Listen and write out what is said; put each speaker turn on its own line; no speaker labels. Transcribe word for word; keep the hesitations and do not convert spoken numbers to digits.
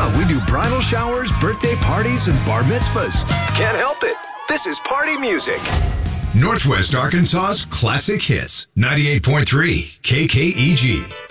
Yeah, we do bridal showers, birthday parties, and bar mitzvahs. Can't help it. This is party music.
Northwest Arkansas's classic hits. ninety-eight point three K K E G.